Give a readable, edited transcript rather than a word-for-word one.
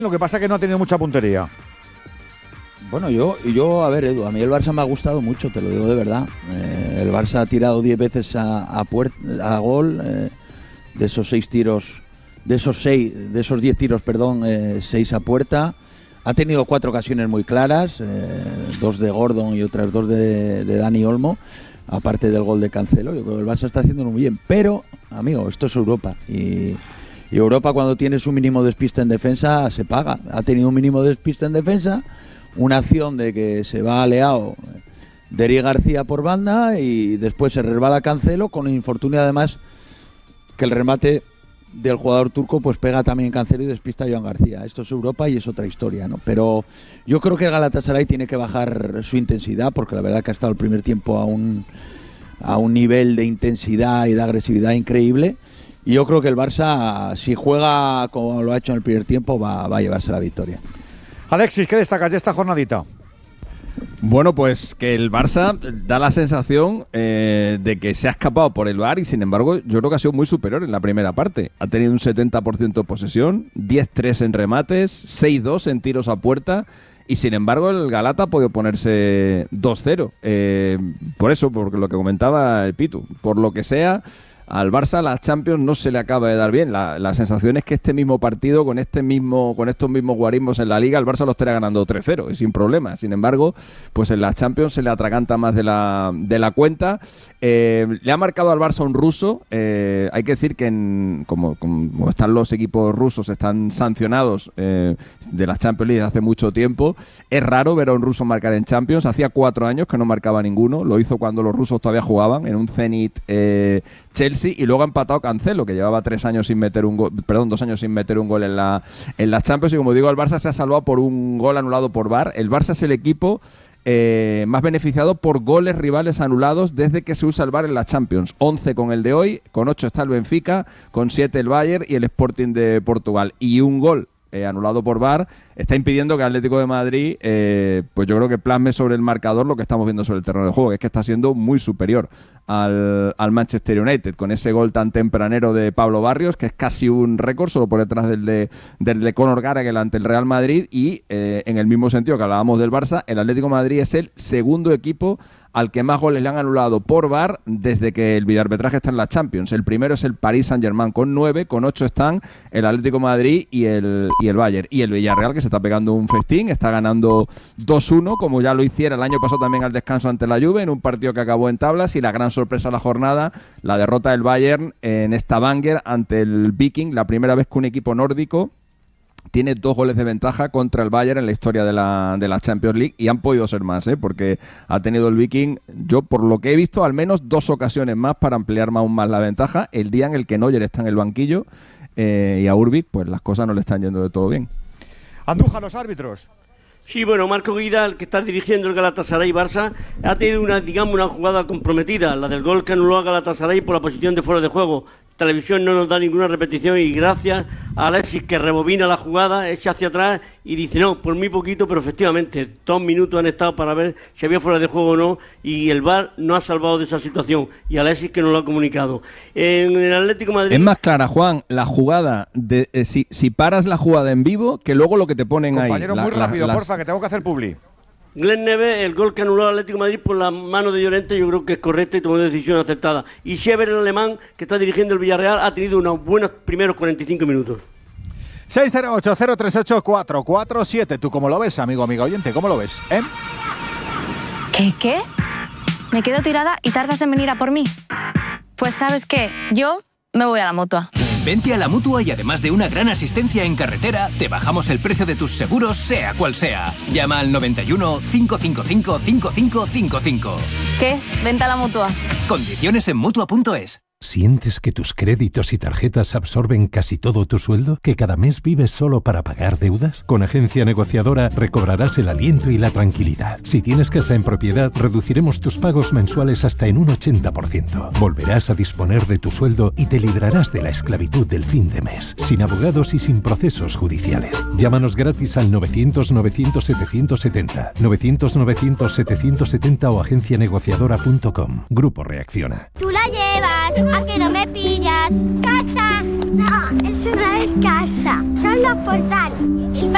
Lo que pasa es que no ha tenido mucha puntería. Bueno, a ver, Edu, a mí el Barça me ha gustado mucho, te lo digo de verdad. El Barça ha tirado 10 veces a gol, de esos 6 tiros, de esos 10 tiros, 6 a puerta. Ha tenido 4 ocasiones muy claras, 2 de Gordon y otras 2 de Dani Olmo, aparte del gol de Cancelo. Yo creo que el Barça está haciéndolo muy bien, pero, amigo, esto es Europa y Europa, cuando tienes un mínimo despiste en defensa, se paga. Ha tenido un mínimo despiste en defensa, una acción de que se va aleado Deri García por banda y después se resbala Cancelo, con el infortunio además que el remate del jugador turco pues pega también Cancelo y despista a Joan García. Esto es Europa y es otra historia, ¿no? Pero yo creo que el Galatasaray tiene que bajar su intensidad, porque la verdad que ha estado el primer tiempo a un nivel de intensidad y de agresividad increíble. Y yo creo que el Barça, si juega como lo ha hecho en el primer tiempo, va a llevarse la victoria. Alexis, ¿qué destacas de esta jornadita? Bueno, pues que el Barça da la sensación de que se ha escapado por el VAR y, sin embargo, yo creo que ha sido muy superior en la primera parte. Ha tenido un 70% de posesión, 10-3 en remates, 6-2 en tiros a puerta y, sin embargo, el Galata ha podido ponerse 2-0. Por eso, por lo que comentaba el Pitu, por lo que sea, al Barça la Champions no se le acaba de dar bien. La sensación es que este mismo partido, con estos mismos guarismos en la Liga, el Barça lo estaría ganando 3-0 y sin problema. Sin embargo, pues en la Champions se le atraganta más de la cuenta. Le ha marcado al Barça un ruso. Hay que decir que como están los equipos rusos, están sancionados de la Champions League hace mucho tiempo. Es raro ver a un ruso marcar en Champions. Hacía 4 años que no marcaba ninguno. Lo hizo cuando los rusos todavía jugaban en un Zenit Chelsea, y luego ha empatado Cancelo, que llevaba 2 años sin meter un gol en la Champions, y como digo, el Barça se ha salvado por un gol anulado por VAR. El Barça es el equipo más beneficiado por goles rivales anulados desde que se usa el VAR en la Champions. 11 con el de hoy, con 8 está el Benfica, con 7 el Bayern y el Sporting de Portugal. Y un gol anulado por VAR está impidiendo que el Atlético de Madrid pues yo creo que plasme sobre el marcador lo que estamos viendo sobre el terreno de juego, que es que está siendo muy superior al Manchester United, con ese gol tan tempranero de Pablo Barrios, que es casi un récord, solo por detrás del de Conor Gallagher ante el Real Madrid. Y en el mismo sentido que hablábamos del Barça, el Atlético de Madrid es el segundo equipo al que más goles le han anulado por VAR desde que el videoarbitraje está en la Champions. El primero es el Paris Saint-Germain con 9, con 8 están el Atlético de Madrid y el Bayern. Y el Villarreal, que se está pegando un festín, está ganando 2-1, como ya lo hiciera el año pasado también al descanso ante la Juve, en un partido que acabó en tablas. Y la gran sorpresa de la jornada, la derrota del Bayern en Stavanger ante el Viking, la primera vez que un equipo nórdico tiene 2 goles de ventaja contra el Bayern en la historia de la Champions League, y han podido ser más, porque ha tenido el Viking, yo por lo que he visto, al menos 2 ocasiones más para ampliar aún más la ventaja, el día en el que Neuer está en el banquillo, y a Urbic pues las cosas no le están yendo de todo bien. Andújar, los árbitros. Sí, bueno, Marco Guida, el que está dirigiendo el Galatasaray Barça, ha tenido una jugada comprometida, la del gol que anuló a Galatasaray por la posición de fuera de juego. Televisión no nos da ninguna repetición, y gracias a Alexis, que rebobina la jugada, echa hacia atrás y dice no, por muy poquito, pero efectivamente 2 minutos han estado para ver si había fuera de juego o no, y el VAR no ha salvado de esa situación, y Alexis que nos lo ha comunicado. En el Atlético de Madrid... Es más clara, Juan, la jugada, si paras la jugada en vivo, que luego lo que te ponen Compañero, ahí. muy rápido, porfa, que tengo que hacer publi. Glenn Neves, el gol que anuló al Atlético de Madrid por la mano de Llorente, yo creo que es correcta y tomó una decisión acertada. Y Xever, el alemán, que está dirigiendo el Villarreal, ha tenido unos buenos primeros 45 minutos. 608-038-447. ¿Tú cómo lo ves, amigo oyente? ¿Cómo lo ves? ¿Qué? ¿Me quedo tirada y tardas en venir a por mí? Pues ¿sabes qué? Yo me voy a la Mutua. Vente a la Mutua y además de una gran asistencia en carretera, te bajamos el precio de tus seguros, sea cual sea. Llama al 91 555 5555. ¿Qué? Vente a la Mutua. Condiciones en Mutua.es. ¿Sientes que tus créditos y tarjetas absorben casi todo tu sueldo? ¿Que cada mes vives solo para pagar deudas? Con Agencia Negociadora recobrarás el aliento y la tranquilidad. Si tienes casa en propiedad, reduciremos tus pagos mensuales hasta en un 80%. Volverás a disponer de tu sueldo y te librarás de la esclavitud del fin de mes, sin abogados y sin procesos judiciales. Llámanos gratis al 900-900-770, 900-900-770 o agencianegociadora.com. Grupo Reacciona. ¡Tú la llevas! ¿A que no me pillas? ¡Casa! No, eso no es casa. Son los portales. El